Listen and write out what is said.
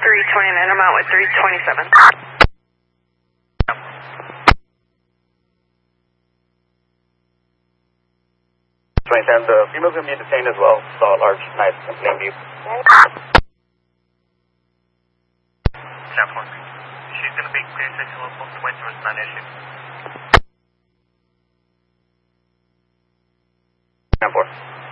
329, I'm out with 327. 27, the female's going to be detained as well. Saw a large knife in plain view. 10-4. She's going to be clear to local 20 was non-issue. 10-4.